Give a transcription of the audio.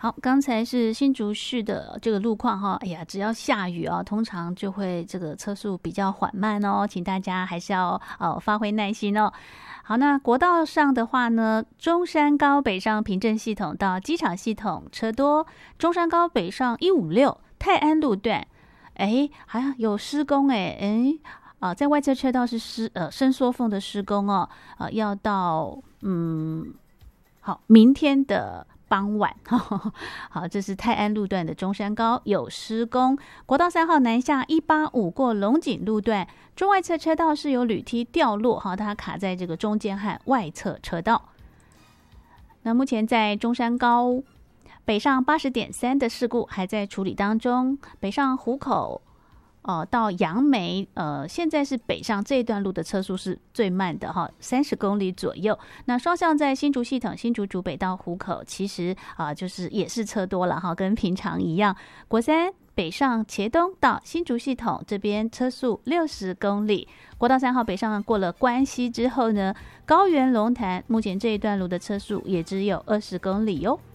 好，刚才是新竹市的这个路况哈，哎呀，只要下雨啊，通常就会这个车速比较缓慢哦，请大家还是要发挥耐心哦。好，那国道上的话呢，中山高北上平镇系统到机场系统车多，中山高北上156泰安路段，哎，还有施工在外侧车道是伸缩缝的施工哦，要到好明天的傍晚，好，这是泰安路段的中山高有施工，国道3号南下185过龙井路段，中外侧车道是有铝梯掉落，它卡在这个中间和外侧车道。那目前在中山高北上80.3的事故还在处理当中，北上湖口到杨梅，现在是北上这一段路的车速是最慢的哈，30公里左右。那双向在新竹系统，新竹竹北到湖口，其实就是也是车多了哈，跟平常一样。国三北上茄东到新竹系统这边车速60公里。国道3号北上过了关西之后呢，高原龙潭目前这一段路的车速也只有20公里哟。